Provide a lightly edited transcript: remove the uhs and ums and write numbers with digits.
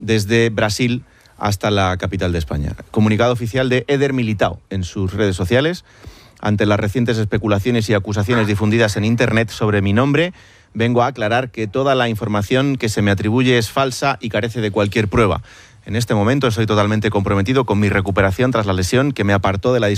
desde Brasil hasta la capital de España. Comunicado oficial de Éder Militao en sus redes sociales. Ante las recientes especulaciones y acusaciones difundidas en Internet sobre mi nombre, vengo a aclarar que toda la información que se me atribuye es falsa y carece de cualquier prueba. En este momento estoy totalmente comprometido con mi recuperación tras la lesión que me apartó de la discoteca